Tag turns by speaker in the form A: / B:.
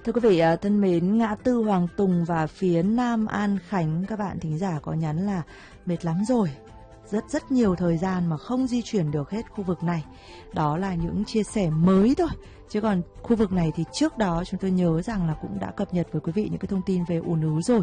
A: Thưa quý vị thân mến, ngã tư Hoàng Tùng và phía Nam An Khánh, các bạn thính giả có nhắn là mệt lắm rồi. Rất nhiều thời gian mà không di chuyển được hết khu vực này. Đó là những chia sẻ mới thôi. Chứ còn khu vực này thì trước đó chúng tôi nhớ rằng là cũng đã cập nhật với quý vị những cái thông tin về ùn ứ rồi.